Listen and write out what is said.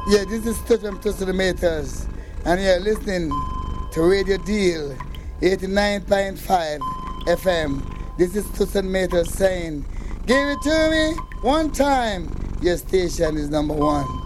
Yeah, this is Touch from Touch the Meters, and you're listening to Radio Deal 89.5 FM. This is Touch and Meters saying, give it to me one time. Your station is number one.